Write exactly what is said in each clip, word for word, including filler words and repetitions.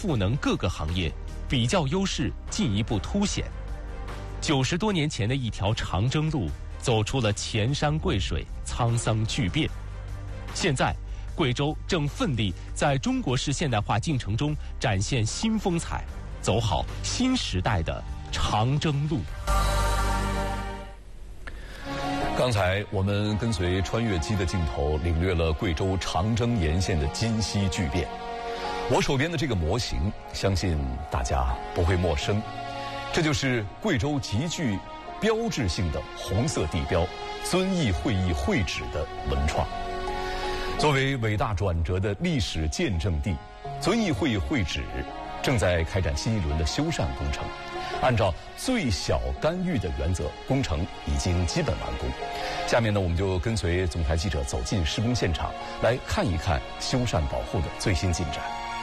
赋能各个行业，比较优势进一步凸显。九十多年前的一条长征路，走出了前山贵水，沧桑巨变。现在，贵州正奋力在中国式现代化进程中展现新风采，走好新时代的长征路。 刚才我们跟随穿越机的镜头，领略了贵州长征沿线的今昔巨变。我手边的这个模型，相信大家不会陌生，这就是贵州极具标志性的红色地标——遵义会议会址的文创。作为伟大转折的历史见证地，遵义会议会址正在开展新一轮的修缮工程。按照最小干预的原则，工程已经基本完工。下面呢，我们就跟随总台记者走进施工现场，来看一看修缮保护的最新进展。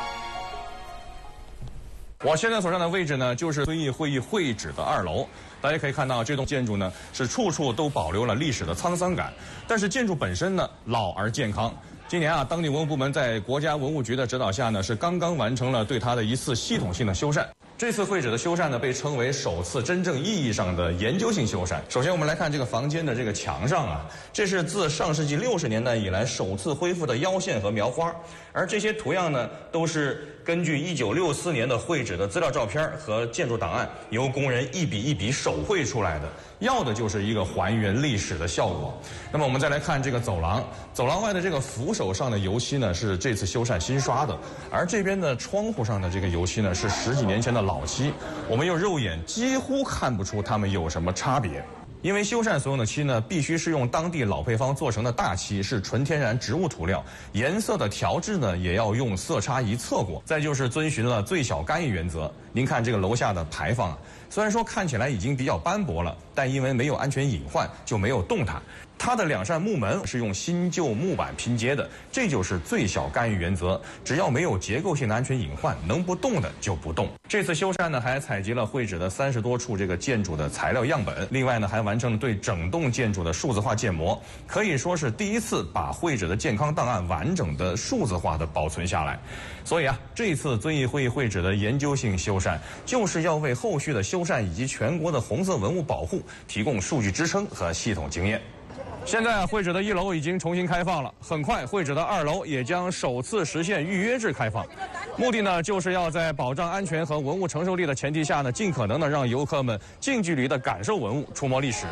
我现在所站的位置呢，就是遵义会议会址的二楼。大家可以看到，这栋建筑呢是处处都保留了历史的沧桑感，但是建筑本身呢老而健康。今年啊，当地文物部门在国家文物局的指导下呢，是刚刚完成了对它的一次系统性的修缮。这次会址的修缮呢，被称为首次真正意义上的研究性修缮。首先，我们来看这个房间的这个墙上啊，这是自上世纪六十年代以来首次恢复的腰线和描花，而这些图样呢，都是根据一九六四年的会址的资料照片和建筑档案，由工人一笔一笔手绘出来的。要的就是一个还原历史的效果。那么我们再来看这个走廊，走廊外的这个扶手上的油漆呢是这次修缮新刷的，而这边的窗户上的这个油漆呢是十几年前的老漆，我们用肉眼几乎看不出它们有什么差别。因为修缮所用的漆呢，必须是用当地老配方做成的大漆，是纯天然植物涂料，颜色的调制呢也要用色差仪测过。再就是遵循了最小干预原则。您看这个楼下的牌坊啊，虽然说看起来已经比较斑驳了，但因为没有安全隐患，就没有动它。它的两扇木门是用新旧木板拼接的，这就是最小干预原则。只要没有结构性的安全隐患，能不动的就不动。这次修缮呢，还采集了会址的三十多处这个建筑的材料样本，另外呢，还完成了对整栋建筑的数字化建模，可以说是第一次把会址的健康档案完整的数字化的保存下来。所以啊，这次遵义会议会址的研究性修缮，就是要为后续的修缮以及全国的红色文物保护提供数据支撑和系统经验。现在会址的一楼已经重新开放了，很快会址的二楼也将首次实现预约制开放。目的呢，就是要在保障安全和文物承受力的前提下呢，尽可能的让游客们近距离的感受文物，触摸历史。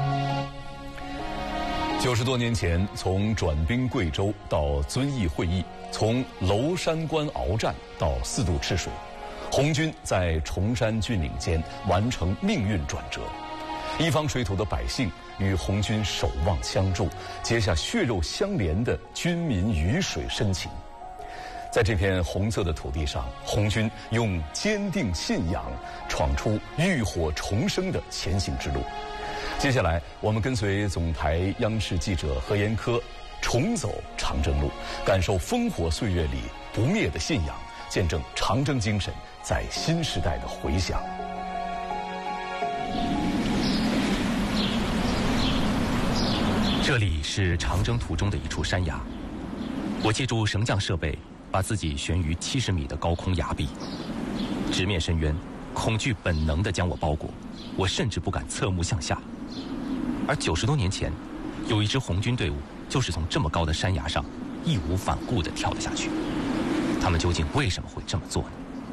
九十多年前，从转兵贵州到遵义会议，从娄山关鏖战到四渡赤水，红军在崇山峻岭间完成命运转折。一方水土的百姓与红军守望相助，结下血肉相连的军民鱼水深情。在这片红色的土地上，红军用坚定信仰闯出浴火重生的前行之路。接下来，我们跟随总台央视记者何延科重走长征路，感受烽火岁月里不灭的信仰，见证长征精神在新时代的回响。 这里是长征途中的一处山崖，我借助绳降设备，把自己悬于七十米的高空崖壁，直面深渊，恐惧本能地将我包裹，我甚至不敢侧目向下。而九十多年前，有一支红军队伍就是从这么高的山崖上义无反顾地跳了下去。他们究竟为什么会这么做呢？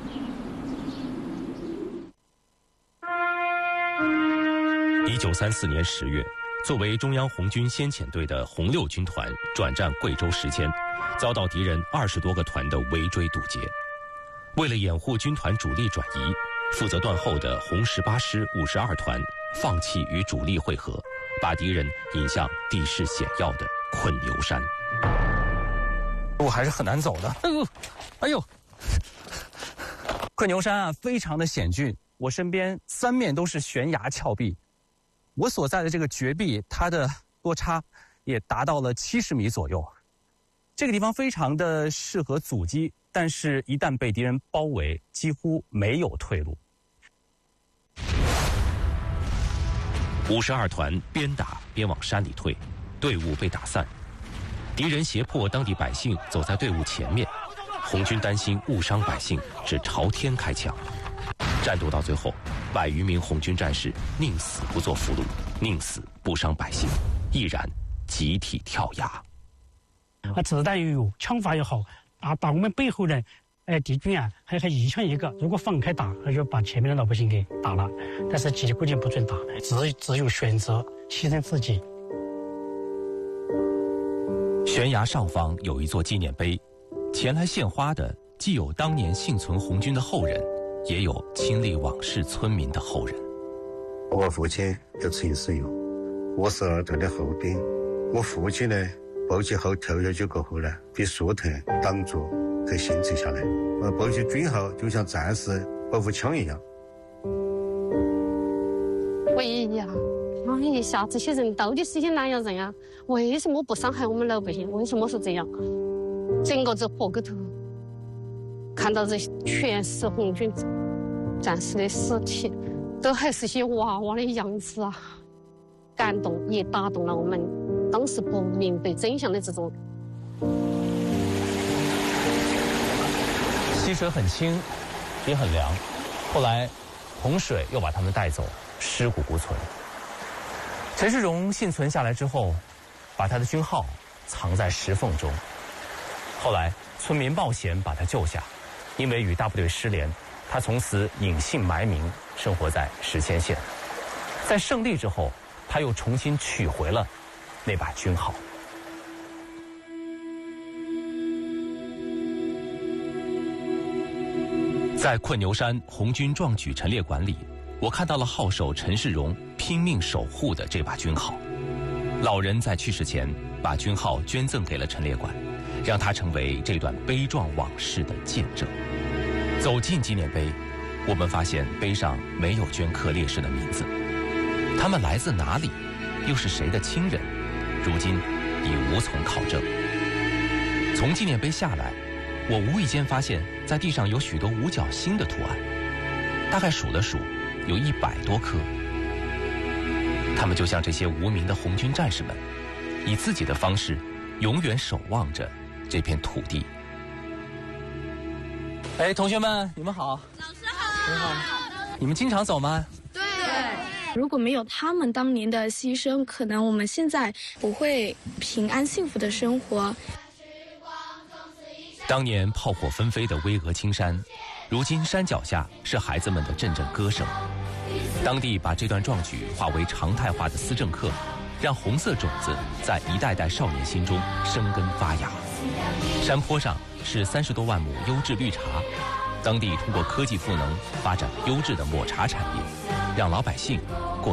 一九三四年十月，作为中央红军先遣队的红六军团转战贵州时迁，遭到敌人二十多个团的围追堵截。为了掩护军团主力转移，负责断后的红十八师五十二团放弃与主力会合，把敌人引向地势险要的困牛山。 路还是很难走的。哎呦，哎呦，困牛山啊，非常的险峻，我身边三面都是悬崖峭壁。我所在的这个绝壁，它的多差也达到了七十米左右。这个地方非常的适合阻击，但是一旦被敌人包围，几乎没有退路。 五十二团边打边往山里退，队伍被打散，敌人胁迫当地百姓走在队伍前面， 红军担心误伤百姓，是朝天开枪。战斗到最后，百余名红军战士宁死不做俘虏，宁死不伤百姓，毅然集体跳崖。 啊，子弹又有，枪法又好，啊，打我们背后的，哎，敌军啊，还还一枪一个，如果放开打，那就把前面的老百姓给打了。但是几规定不准打，只只有选择牺牲自己。 悬崖上方有一座纪念碑，前来献花的既有当年幸存红军的后人，也有亲历往事村民的后人。 我父亲就陈世勇，我是儿子的后边。我父亲呢，爆击后跳下去过后呢，被树藤挡住，才幸存下来。呃，爆击军号就像战士保护枪一样。 回忆呀，哎一下，这些人到底是些哪样人啊？为什么不伤害我们老百姓？为什么是这样？整个这河沟头，看到这全是红军战士的尸体，都还是些娃娃的样子啊！感动，也打动了我们当时不明白真相的这种。 溪水很清，也很凉。后来，洪水又把他们带走，尸骨无存。陈世荣幸存下来之后，把他的军号藏在石缝中。后来，村民冒险把他救下，因为与大部队失联，他从此隐姓埋名，生活在石阡县。在胜利之后，他又重新取回了那把军号。 在困牛山红军壮举陈列馆里，我看到了号手陈世荣拼命守护的这把军号。老人在去世前把军号捐赠给了陈列馆，让它成为这段悲壮往事的见证。走进纪念碑，我们发现碑上没有镌刻烈士的名字，他们来自哪里，又是谁的亲人，如今已无从考证。从纪念碑下来，我无意间发现在地上有许多五角星的图案，大概数了数，有一百多颗。他们就像这些无名的红军战士们，以自己的方式永远守望着这片土地。 哎，同学们，你们好。 老师好。你好。 你们经常走吗？ 对。如果没有他们当年的牺牲，可能我们现在不会平安幸福的生活。 当年炮火纷飞的巍峨青山，如今山脚下是孩子们的阵阵歌声。当地把这段壮举化为常态化的思政课，让红色种子在一代代少年心中生根发芽。山坡上是三十多万亩优质绿茶，当地通过科技赋能发展优质的抹茶产业，让老百姓